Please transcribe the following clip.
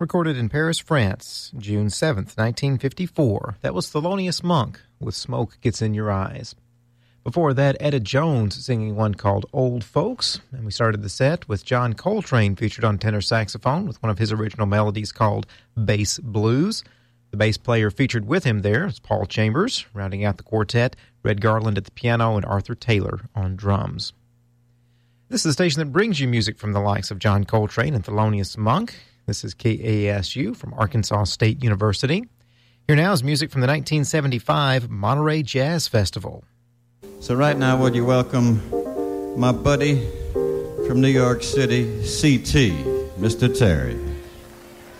recorded in Paris, France, June 7th, 1954. That was Thelonious Monk with Smoke Gets in Your Eyes. Before that, Etta Jones singing one called Old Folks, and we started the set with John Coltrane featured on tenor saxophone with one of his original melodies called Bass Blues. The bass player featured with him there is Paul Chambers, rounding out the quartet, Red Garland at the piano, and Arthur Taylor on drums. This is the station that brings you music from the likes of John Coltrane and Thelonious Monk. This is KASU from Arkansas State University. Here now is music from the 1975 Monterey Jazz Festival. So right now, would you welcome my buddy from New York City, C.T., Mr. Terry.